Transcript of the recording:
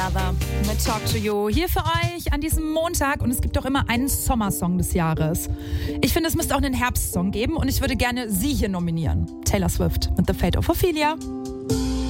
Weather mit Talk to You. Hier für euch an diesem Montag und es gibt doch immer einen Sommersong des Jahres. Ich finde, es müsste auch einen Herbstsong geben und ich würde gerne sie hier nominieren. Taylor Swift mit The Fate of Ophelia.